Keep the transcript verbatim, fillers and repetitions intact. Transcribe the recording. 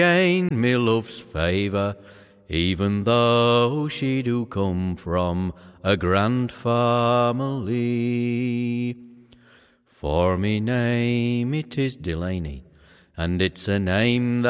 gain me love's favour, even though she do come from a grand family. For me name it is Delaney, and it's a name that